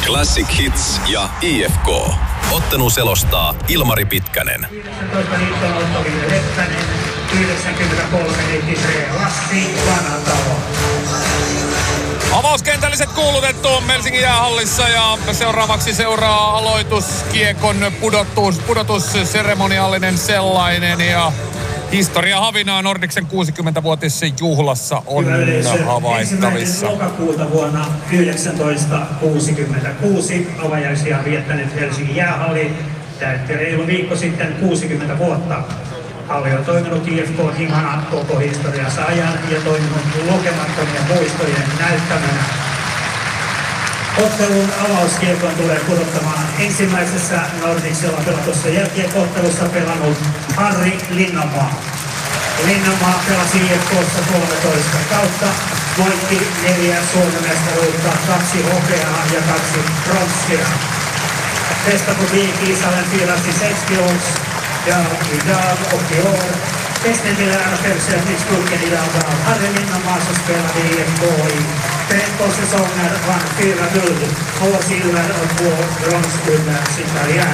Classic Hits ja IFK. Ottelun selostaa Ilmari Pitkänen. 19 liittonottoli Leppänen, 93 Heitti Lassi Vanhatalo. Avauskentälliset kuulutettu Helsingin jäähallissa ja seuraavaksi seuraa aloituskiekon pudotusseremoniallinen sellainen ja historia havinaa Nordicsen 60-vuotisen juhlassa on havaittavissa. 1. lokakuuta vuonna 1966 avajaisia viettänyt Helsingin jäähalli täytti reilu viikko sitten 60 vuotta. Halli on toiminut IFK himana koko historiansa ajan ja toiminut lukemattomien muistojen näyttämänä. Ottelun avauskiekon tulee pudottamaan ensimmäisessä Nordicsella pelatussa jälkiekko-ottelussa pelannut Harri Linnanmaa. Linnanmaa pelasi IFK:ssa 13 kautta, voitti 4 Suomen mestaruutta, 2 hopeaa ja 2 pronssia. Nästa publikisalen firade 60 års dag idag och i år. Festen vill lära självsättningsboken idag av Harri Linnanmaa som spelade i IFK i 13 säsonger, vann 4 guld, 2 silver och 2 brons under sin karriär.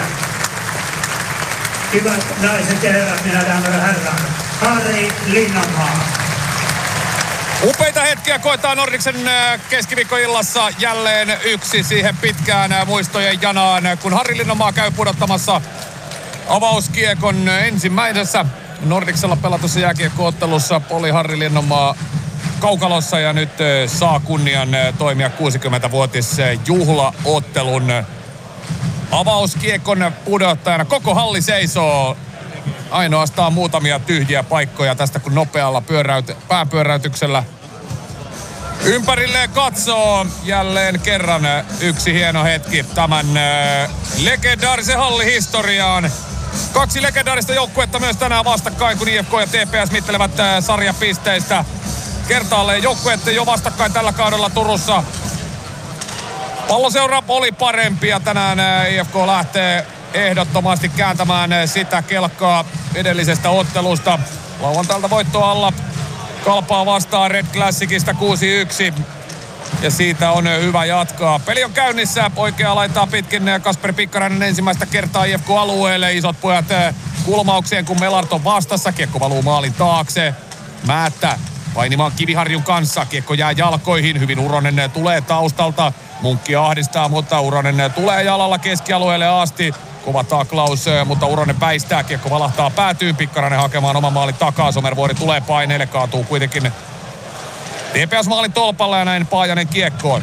Hyvät naiset ja herrat, mina damer och herrar, Harri Linnanmaa. Upeita hetkiä koetaan Nordicsen keskiviikkoillassa jälleen yksi siihen pitkään muistojen janaan, kun Harri Linnanmaa käy pudottamassa avauskiekon ensimmäisessä Nordicsella pelatussa jääkiekko-ottelussa. Oli Harri Linnanmaa kaukalossa ja nyt saa kunnian toimia 60-vuotis juhlaottelun avauskiekon pudottajana. Koko halli seisoo, ainoastaan muutamia tyhjiä paikkoja tästä kun nopealla pääpyöräytyksellä ympärille katsoo. Jälleen kerran yksi hieno hetki tämän legendaarisen hallihistoriaan. 2 legendaarista joukkuetta myös tänään vastakkain, kun IFK ja TPS mittelevät sarjapisteistä. Kertaalleen joukkueet jo vastakkain tällä kaudella Turussa. Palloseura oli parempi ja tänään IFK lähtee ehdottomasti kääntämään sitä kelkkaa edellisestä ottelusta. Lauantailta voitto alla Kalpaa vastaan Red Classicista 6-1. Ja siitä on hyvä jatkaa. Peli on käynnissä. Oikeaa laitaa pitkin Kasper Pikkarainen ensimmäistä kertaa IFK-alueelle. Isot pojat kulmaukseen, kun Melart on vastassa. Kiekko valuu maalin taakse. Määttä painimaan Kiviharjun kanssa. Kiekko jää jalkoihin. Hyvin Uronen tulee taustalta. Munkki ahdistaa, mutta Uronen tulee jalalla keskialueelle asti. Kova taklaus, mutta Uronen väistää. Kiekko valahtaa päätyyn. Pikkarainen hakemaan oman maalin takaa. Somervuori tulee paineelle. Kaatuu kuitenkin TPS maalin tolpalla ja näin Paajanen kiekkoon.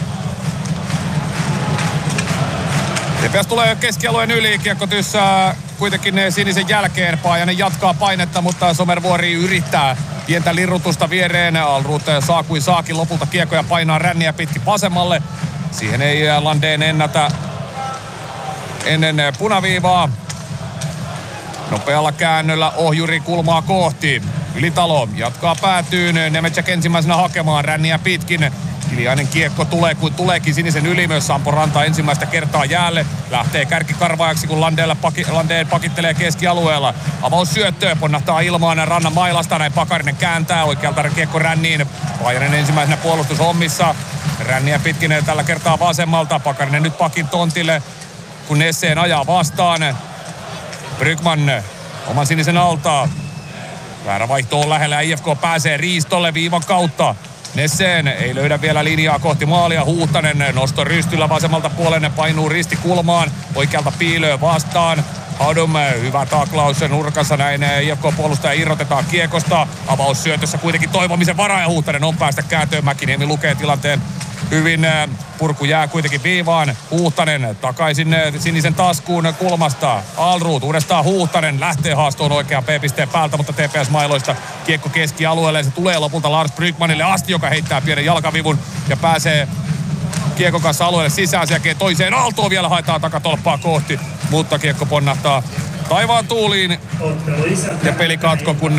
TPS tulee keskialueen yli. Kiekko tyssää kuitenkin sinisen jälkeen. Paajanen jatkaa painetta, mutta Somervuori yrittää pientä lirrutusta viereen. Alrut saa kuin saakin lopulta kiekkoja painaa ränniä pitkin vasemmalle. Siihen ei Landeen ennätä ennen punaviivaa. Nopealla käännöllä ohjuri kulmaa kohti. Ylitalo jatkaa päätyyn. Nemecek ensimmäisenä hakemaan ränniä pitkin. Hiljainen kiekko tulee kuin tuleekin sinisen yli. Myös Sampo Ranta ensimmäistä kertaa jäälle. Lähtee kärkikarvaajaksi kun Landeen pakittelee keskialueella. Avaussyöttöä ponnahtaa ilmaan Rannan mailasta. Näin Pakarinen kääntää oikealta kiekko ränniin. Paajanen ensimmäisenä puolustushommissa. Ränniä pitkin tällä kertaa vasemmalta. Pakarinen nyt pakin tontille kun Nesseen ajaa vastaan. Brygman oman sinisen alta. Väärä vaihto on lähellä. IFK pääsee riistolle viivan kautta. Nesseen ei löydä vielä linjaa kohti maalia. Huuhtanen nosto rystyllä vasemmalta puolelle. Painuu ristikulmaan. Oikealta piilöö vastaan. Hadum, hyvä taklaus nurkassa. Näin IFK-puolustaja irrotetaan kiekosta. Avaussyötössä kuitenkin toivomisen varaa ja Huuhtanen on päästä kääntöön. Mäkiniemi lukee tilanteen hyvin. Purku jää kuitenkin viivaan. Huuhtanen takaisin sinisen taskuun kulmasta. Alrut uudestaan Huuhtanen lähtee haastoon oikean P-pisteen päältä, mutta TPS-mailoista kiekko keskialueelle. Se tulee lopulta Lars Brygmanille asti, joka heittää pienen jalkavivun ja pääsee kiekon kanssa alueelle sisään. Sen jälkeen toiseen aaltoon vielä haetaan takatolppaa kohti, mutta kiekko ponnahtaa taivaan tuuliin. Ja pelikatko, kun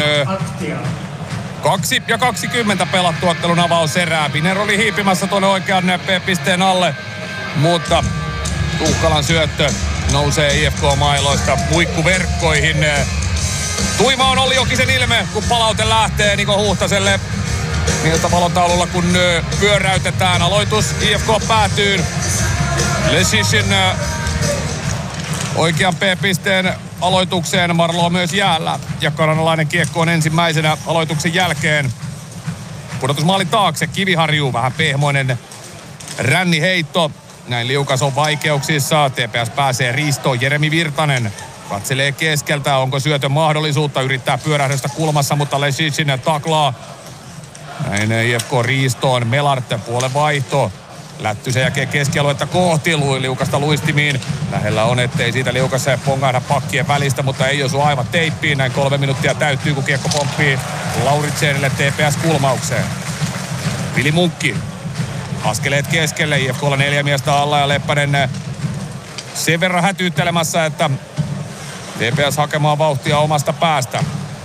2:20 pelattu ottelun avauserää. Biner oli hiipimässä tuonne oikean P-pisteen alle, mutta Tuukkalan syöttö nousee IFK-mailoista muikkuverkkoihin. Tuima on Olli Jokisen ilme, kun palaute lähtee Niko Huhtaselle. Miltä valotaululla, kun pyöräytetään. Aloitus IFK päätyyn. Lesishin oikean P-pisteen aloitukseen. Marlo myös jäällä. Ja kanadalainen kiekko on ensimmäisenä aloituksen jälkeen. Pudotusmaalin taakse. Kiviharju, vähän pehmoinen ränniheitto. Näin liukas on vaikeuksissa. TPS pääsee riistoon. Jeremi Virtanen katselee keskeltä. Onko syötön mahdollisuutta? Yrittää pyörähdöstä kulmassa, mutta Lesishin taklaa. Näin IFK riistoon. Melarte puolen vaihto. Lättysen jälkeen keskialuetta kohti. Liukasta luistimiin. Lähellä on, ettei siitä liukassa ja pongahda pakkien välistä, mutta ei osu aivan teippiin. Näin 3 minuuttia täyttyy, kun kiekko pomppii Lauritsenille TPS-kulmaukseen. Vili Munkki. Askeleet keskelle. IFK:lla 4 miestä alla ja Leppänen sen verran hätyyttelemässä, että TPS hakemaan vauhtia omasta päästä.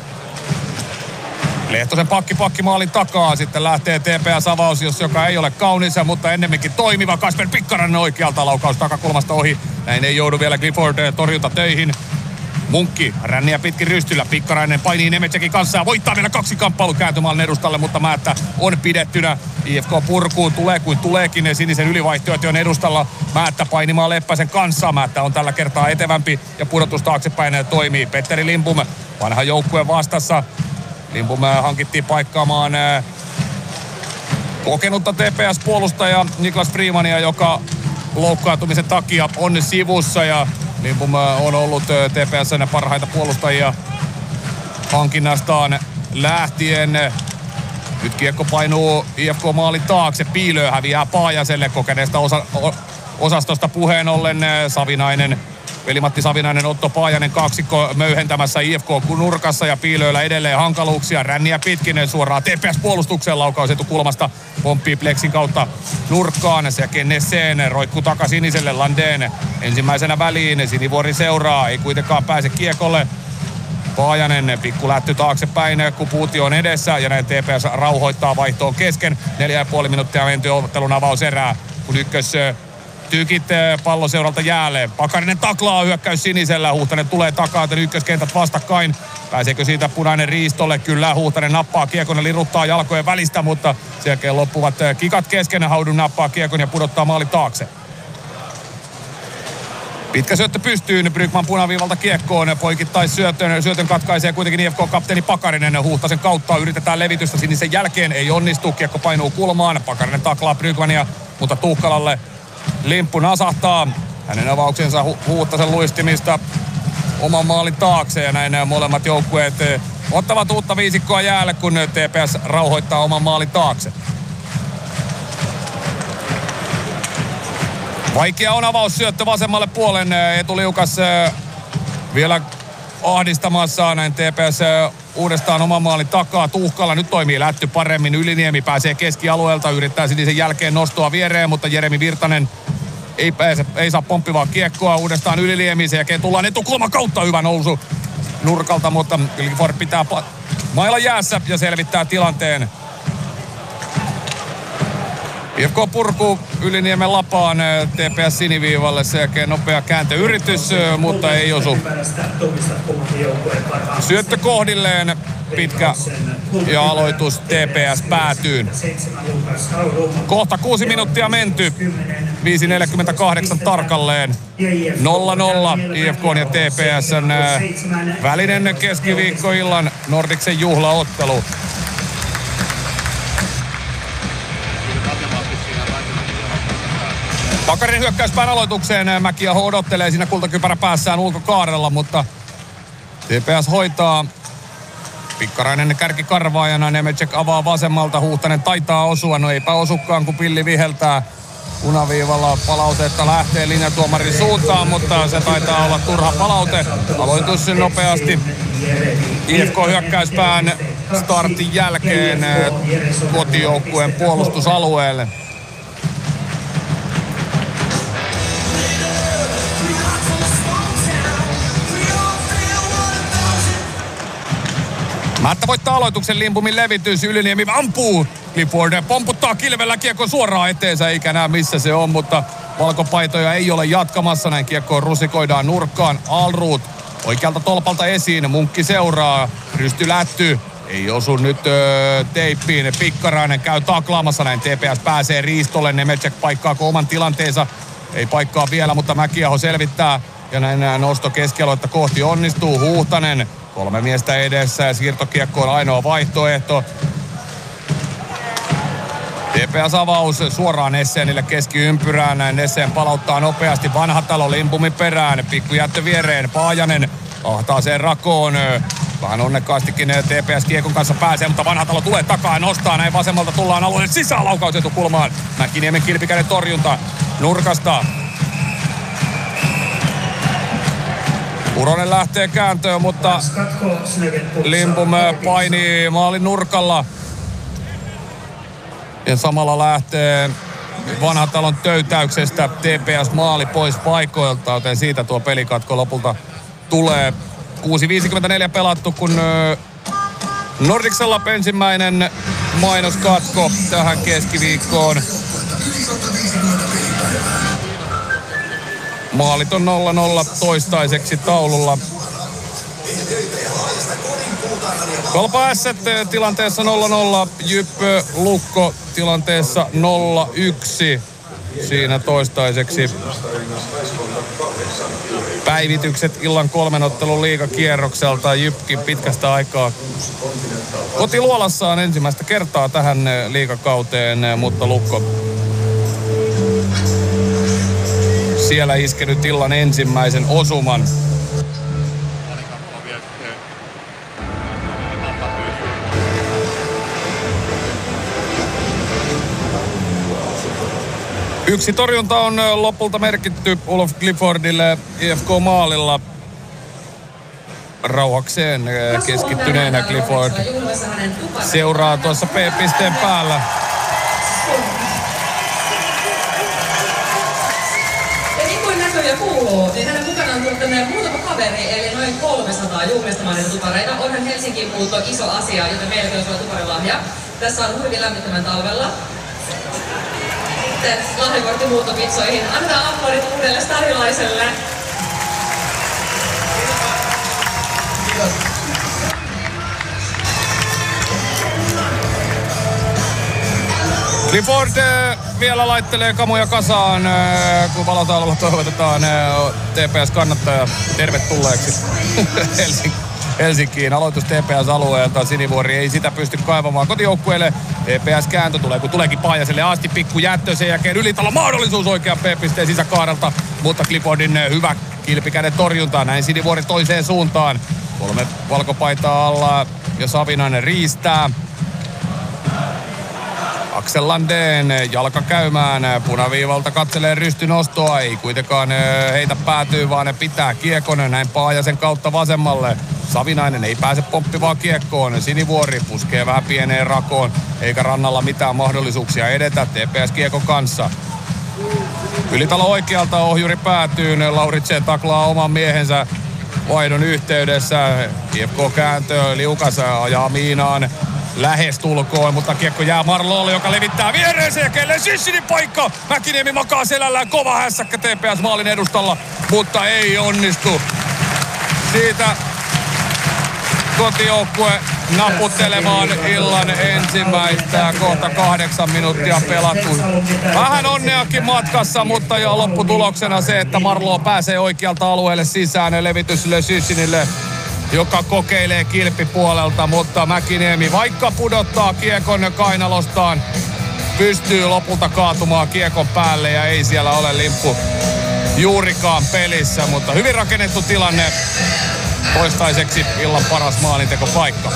Lehtosen pakki maalin takaa. Sitten lähtee TPS-avaus, joka ei ole kaunis, mutta ennemminkin toimiva. Kasper Pikkarainen oikealta, laukaus takakulmasta ohi. Näin ei joudu vielä Clifford torjunta töihin. Munkki ränniä pitkin rystyllä. Pikkarainen painii Nemecekin kanssa ja voittaa vielä 2 kamppailun kääntymään edustalle, mutta Määttä on pidettynä. IFK purkuun tulee kuin tuleekin. Sinisen ylivaihtoehtojen edustalla Määttä painimaan Leppäsen kanssa. Määttä on tällä kertaa etevämpi ja pudotus taaksepäin toimii. Petteri Limbum, vanha joukkue vastassa. Limbum hankittiin paikkaamaan kokenutta TPS-puolustaja Niklas Freemania, joka loukkaantumisen takia on sivussa. Ja Limbum on ollut TPS:n parhaita puolustajia hankinnastaan lähtien. Nyt kiekko painuu IFK-maalin taakse. Piilö häviää Paajaselle kokeneesta osastosta puheen ollen. Veli-Matti Savinainen, Otto Paajanen kaksikko möyhentämässä IFK-nurkassa ja Piilöillä edelleen hankaluuksia. Ränniä pitkin suoraan TPS-puolustukseen, laukaus etukulmasta pomppii Plexin kautta nurkkaan. Sekin Nesseen roikkuu takasiniselle. Landeen ensimmäisenä väliin. Sinivuori seuraa, ei kuitenkaan pääse kiekolle. Paajanen pikku lätty taaksepäin, kun Puutio on edessä ja näin TPS rauhoittaa vaihtoon kesken. 4,5 minuuttia menty ottelun avauserää, kun ykkös tykit pallo seuralta jäälle. Pakarinen taklaa, hyökkäys sinisellä. Huhtanen tulee takaa, joten ykköskentät vastakkain. Pääseekö siitä punainen riistolle? Kyllä, Huhtanen nappaa kiekon ja liruttaa jalkojen välistä, mutta sen jälkeen loppuvat kikat kesken. Haudun nappaa kiekon ja pudottaa maali taakse. Pitkä syöttö pystyy, Brygman punaviivalta kiekkoon, poikittais syötön katkaisee kuitenkin IFK-kapteeni Pakarinen. Huhtasen kautta yritetään levitystä sinisen jälkeen, ei onnistu, kiekko painuu kulmaan. Pakarinen taklaa Brygmania, mutta Tuhkalalle limppu nasahtaa. Hänen avauksensa Huhtasen luistimista oman maalin taakse ja näin nämä molemmat joukkueet ottavat uutta viisikkoa jäälle, kun TPS rauhoittaa oman maalin taakse. Vaikea on avaussyöttö vasemmalle puolen. Etuliukas vielä ahdistamassa. Näin TPS uudestaan oman maalin takaa. Tuhkalla nyt toimii lätty paremmin. Yliniemi pääsee keskialueelta. Yrittää sinisen jälkeen nostoa viereen, mutta Jeremi Virtanen ei saa pomppivaa kiekkoa. Uudestaan Yliniemi. Sen jälkeen tullaan etukulman kautta. Hyvä nousu nurkalta, mutta Clifford pitää mailla jäässä ja selvittää tilanteen. IFK purkuu Yliniemen lapaan TPS siniviivalle, sen jälkeen nopea kääntöyritys, mutta ei osu. Syöttö kohdilleen, pitkä ja aloitus TPS päätyyn. Kohta 6 minuuttia menty, 5.48 tarkalleen. 0-0 IFK:n ja TPS:n välinen keskiviikkoillan Nordicsen juhlaottelu. Pakarinen hyökkäyspään aloitukseen. Mäkiaho odottelee siinä kultakypärä päässään ulkokaarella, mutta TPS hoitaa. Pikkarainen kärkikarvaajana. Nemecek avaa vasemmalta. Huhtanen taitaa osua. No eipä osukaan, kun pilli viheltää. Punaviivalla palautetta lähtee linjatuomarin suuntaan, mutta se taitaa olla turha palaute. Aloitus nopeasti IFK hyökkäyspään startin jälkeen kotijoukkueen puolustusalueelle. Määttä voittaa aloituksen, Limbumin levitys, Yliniemi ampuu. Clifford pomputtaa kilvellä kiekko suoraan eteensä, eikä näe missä se on, mutta valkopaitoja ei ole jatkamassa. Näin kiekkoon rusikoidaan nurkkaan. Alruut oikealta tolpalta esiin, Munkki seuraa, rystylätty. Ei osu nyt teippiin, Pikkarainen käy taklaamassa, näin TPS pääsee riistolle. Nemecek paikkaako oman tilanteensa Ei paikkaa vielä, mutta Mäkiaho selvittää. Ja näin nosto keskialuetta kohti onnistuu. Huuhtanen, 3 miestä edessä ja siirtokiekko on ainoa vaihtoehto. TPS-avaus suoraan Nessenille keskiympyrään. Näin Nessen palauttaa nopeasti Vanhatalo Limpumin perään. Pikkujättö viereen. Paajanen ahtaa sen rakoon. Vähän onnekkaastikin TPS kiekon kanssa pääsee, mutta Vanhatalo tulee takaa ja nostaa. Näin vasemmalta tullaan alueelle sisään laukausetukulmaan. Mäkiniemen kilpikäinen torjunta nurkasta. Uronen lähtee kääntöön, mutta Limpum painii maalin nurkalla. Ja samalla lähtee Vanhatalon töytäyksestä TPS maali pois paikoilta, joten siitä tuo pelikatko lopulta tulee. 6.54 pelattu, kun Nordicsella ensimmäinen mainoskatko tähän keskiviikkoon. Maalit on 0-0 toistaiseksi taululla. Kalpa Ässät tilanteessa 0-0, Jyp Lukko tilanteessa 0-1. Siinä toistaiseksi päivitykset illan 3 ottelun liigakierrokselta. Jypkin pitkästä aikaa kotiluolassaan ensimmäistä kertaa tähän liigakauteen, mutta Lukko siellä iskenyt illan ensimmäisen osuman. Yksi torjunta on lopulta merkitty Olof Cliffordille IFK-maalilla. Rauhakseen keskittyneenä Clifford seuraa tuossa P-pisteen päällä. Ja niin kuin näkyy ja kuuluu, niin hänen mukanaan on tullut muutama kaveri, eli noin 300 juhlistamaan niitä tupareita. Onhan Helsinkiin muutto iso asia, joten meilläkin on sulla tuparilahja. Tässä on hyvin lämmittämän talvella. Lahjakortti muuttopitsoihin. Antaa aplodit uudelle starilaiselle. Clifford vielä laittelee kamoja kasaan, kun Valotalolla toivotetaan TPS-kannattaja tervetulleeksi Helsinkiin. Aloitus TPS-alueelta. Sinivuori ei sitä pysty kaivamaan kotijoukkueelle. TPS-kääntö tulee, kun tuleekin Paajaselle asti. Pikku jättö, sen jälkeen Ylitalo mahdollisuus oikean P-pisteen sisäkaarelta. Mutta Cliffordin hyvä kilpikäden torjunta. Näin Sinivuori toiseen suuntaan. 3 valkopaitaa alla ja Savinainen riistää. Axel Landén jalka käymään, punaviivalta katselee rystynostoa, ei kuitenkaan heitä päätyy, vaan ne pitää kiekon näin Paajasen kautta vasemmalle. Savinainen ei pääse pomppivaan kiekkoon, Sinivuori puskee vähän pieneen rakoon, eikä rannalla mitään mahdollisuuksia edetä TPS kiekon kanssa. Ylitalo oikealta, ohjuri päätyy, Lauritsen taklaa oman miehensä vaihdon yhteydessä. IFK kääntö, Liukas ajaa miinaan. Lähestulkoon, mutta kiekko jää Marlolle, joka levittää viereeseen ja kelle Sissinin paikka. Mäkiniemi makaa selällään, kova hässäkkä TPS maalin edustalla, mutta ei onnistu. Siitä kotijoukkue naputtelemaan illan ensimmäistä, kohta 8 minuuttia pelattu. Vähän onneakin matkassa, mutta jo lopputuloksena se, että Marlo pääsee oikealta alueelle sisään, levitys Sissinille, joka kokeilee kilpipuolelta, mutta Mäkiniemi vaikka pudottaa kiekon kainalostaan, pystyy lopulta kaatumaan kiekon päälle ja ei siellä ole limppu juurikaan pelissä, mutta hyvin rakennettu tilanne, toistaiseksi illan paras maalintekopaikka.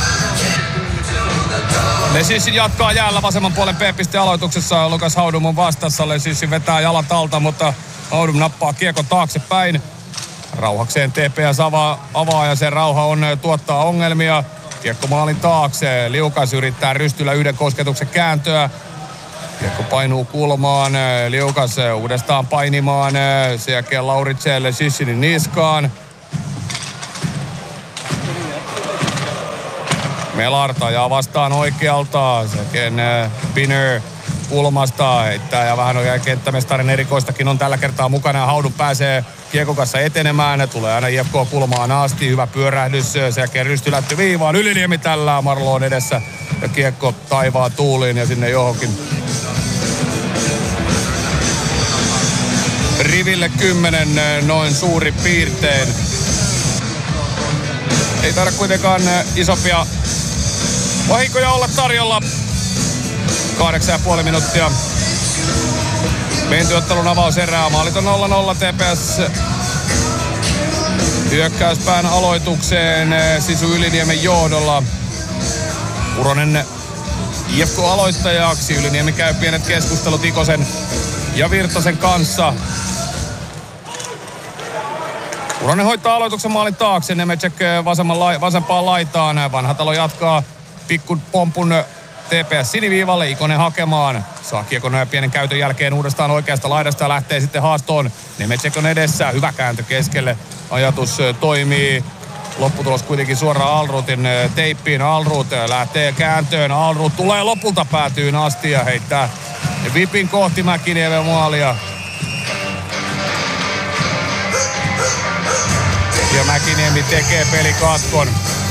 Lesissin jatkaa jäällä vasemman puolen P-pisteen aloituksessa, Lukas Haudum on vastassa, Lesissin vetää jalat alta, mutta Haudum nappaa kiekon taaksepäin. Rauhakseen TPS avaa ja se Rauha tuottaa ongelmia. Kiekko maalin taakse. Liukas yrittää rystyllä yhden kosketuksen kääntöä. Kiekko painuu kulmaan. Liukas uudestaan painimaan. Sen jälkeen Lauritselle Sissinin niskaan. Melarta ja vastaan oikealta. Sen jälkeen Pinner kulmasta heittää ja vähän oikein kenttämestarin erikoistakin on tällä kertaa mukana ja Haudun pääsee kiekon kanssa etenemään. Tulee aina IFK kulmaan asti. Hyvä pyörähdys. Sen jälkeen rystylätty viivaan. Yliniemi tällä Marloon edessä. Ja kiekko taivaan tuuliin ja sinne johonkin riville 10 noin suurin piirtein. Ei taida kuitenkaan isompia vahinkoja olla tarjolla. 8,5 minuuttia. Mentyottelun avauserää. Maalit on 0-0 TPS. Hyökkäyspään aloitukseen Sisu Yliniemen johdolla. Uronen IFK aloittajaksi. Yliniemi käy pienet keskustelut Ikosen ja Virtasen kanssa. Uronen hoitaa aloituksen maalin taakse. Nemecek vasempaan laitaan. Vanhatalo jatkaa pikkun pompun TPS siniviivalle. Ikonen hakemaan. Saa kiekon pienen käytön jälkeen uudestaan oikeasta laidasta ja lähtee sitten haastoon. Nemecek on edessä. Hyvä kääntö keskelle. Ajatus toimii. Lopputulos kuitenkin suoraan Alruutin teippiin. Alruut lähtee kääntöön. Alruut tulee lopulta päätyyn asti ja heittää vipin kohti Mäkiniemen maalia. Ja Mäkiniemi tekee pelikatkon.